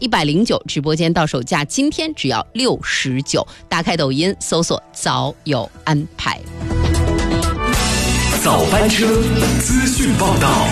109，直播间到手价今天只要69。打开抖音搜索早有安排。 早班车资讯报道。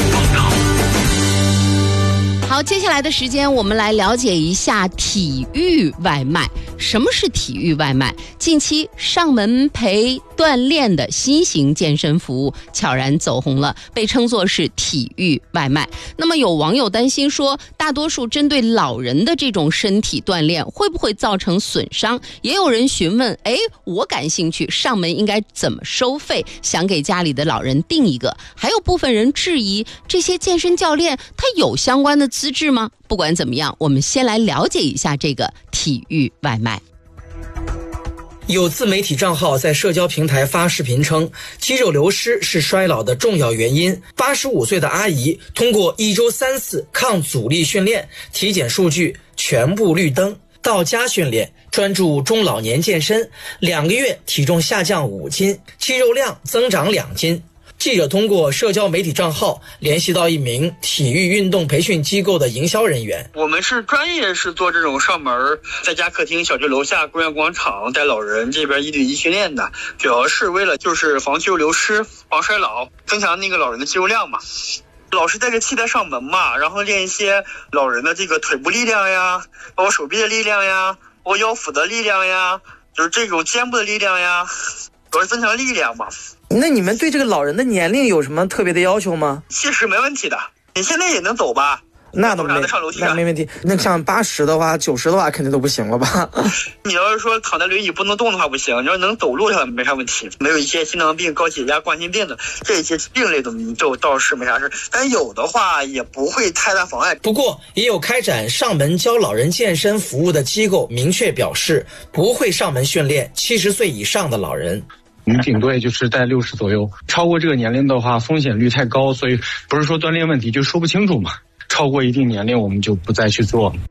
好，接下来的时间我们来了解一下体育外卖。什么是体育外卖？近期上门陪锻炼的新型健身服务悄然走红了，被称作是体育外卖。那么有网友担心说，大多数针对老人的这种身体锻炼会不会造成损伤？也有人询问，我感兴趣，上门应该怎么收费？想给家里的老人订一个。还有部分人质疑，这些健身教练他有相关的资质吗？不管怎么样，我们先来了解一下这个体育外卖。 有自媒体账号在社交平台发视频称，肌肉流失是衰老的重要原因。85岁的阿姨通过1周3次抗阻力训练，体检数据全部绿灯，到家训练，专注中老年健身，2个月体重下降5斤，肌肉量增长2斤。记者通过社交媒体账号联系到一名体育运动培训机构的营销人员。 我们是专业是做这种上门在家客厅、小区楼下、公园广场带老人这边1对1训练的，主要是为了就是防肌肉流失、防衰老，增强那个老人的肌肉量嘛。老是带着器材上门嘛，然后练一些老人的这个腿部力量呀，包括手臂的力量呀，包括腰腹的力量呀，就是这种肩部的力量呀，主要是增强力量嘛。 那你们对这个老人的年龄有什么特别的要求吗 ？70没问题的，你现在也能走吧？ 那都没问题。那像80的话、90的话，肯定都不行了吧？ 你要是说躺在轮椅不能动的话不行，你要能走路的话没啥问题。没有一些心脏病、高血压、冠心病的这些病类都倒是没啥事，但有的话也不会太大妨碍。 不过，也有开展上门教老人健身服务的机构明确表示，不会上门训练70岁以上的老人。 我们顶多也就是在60左右，超过这个年龄的话，风险率太高，所以不是说锻炼问题就说不清楚嘛。超过一定年龄，我们就不再去做了。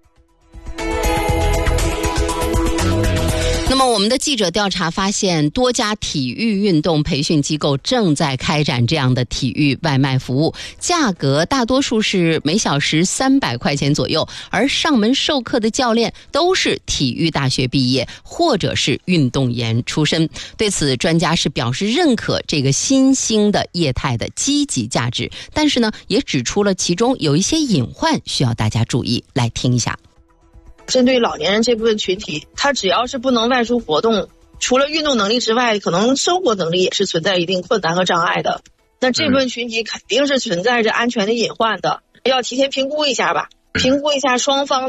那么我们的记者调查发现，多家体育运动培训机构正在开展这样的体育外卖服务，价格大多数是每小时300块钱左右，而上门授课的教练都是体育大学毕业或者是运动员出身。对此，专家是表示认可这个新兴的业态的积极价值，但是呢，也指出了其中有一些隐患需要大家注意。来听一下。 针对老年人这部分群体，他只要是不能外出活动，除了运动能力之外，可能生活能力也是存在一定困难和障碍的。那这部分群体肯定是存在着安全的隐患的，要提前评估一下吧，评估一下双方